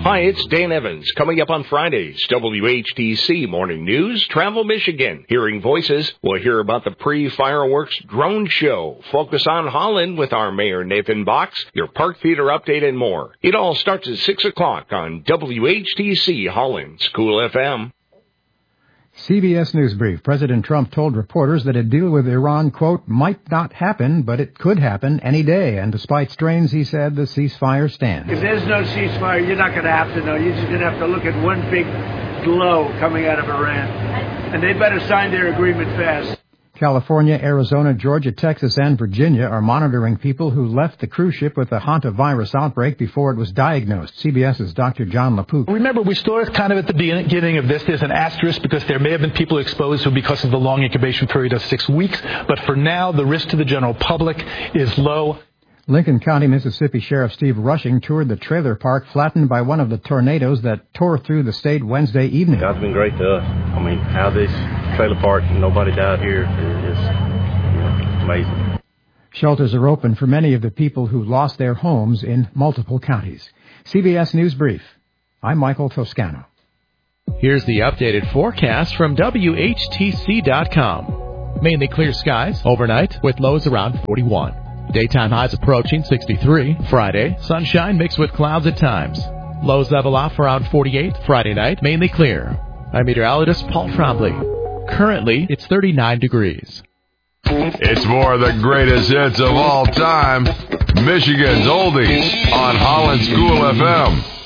Hi, it's Dan Evans. Coming up on Fridays, WHTC Morning News, Travel Michigan. Hearing Voices, we'll hear about the pre-fireworks drone show. Focus on Holland with our Mayor Nathan Box, your park theater update, and more. It all starts at 6 o'clock on WHTC Holland School FM. CBS News Brief. President Trump told reporters that a deal with Iran, quote, might not happen, but it could happen any day. And despite strains, he said, the ceasefire stands. If there's no ceasefire, you're not going to have to know. You're just going to have to look at one big glow coming out of Iran. And they better sign their agreement fast. California, Arizona, Georgia, Texas, and Virginia are monitoring people who left the cruise ship with a hantavirus outbreak before it was diagnosed. CBS's Dr. John LaPook. Remember, we started kind of at the beginning of this. There's an asterisk because there may have been people exposed who, because of the long incubation period of 6 weeks. But for now, the risk to the general public is low. Lincoln County, Mississippi Sheriff Steve Rushing toured the trailer park flattened by one of the tornadoes that tore through the state Wednesday evening. God's been great to us. I mean, how this trailer park, nobody died here is amazing. Shelters are open for many of the people who lost their homes in multiple counties. CBS News Brief. I'm Michael Toscano. Here's the updated forecast from WHTC.com. Mainly clear skies overnight with lows around 41. Daytime highs approaching 63. Friday, sunshine mixed with clouds at times. Lows level off around 48. Friday night, mainly clear. I'm meteorologist Paul Trombley. Currently, it's 39 degrees. It's more of the greatest hits of all time. Michigan's Oldies on Holland School FM.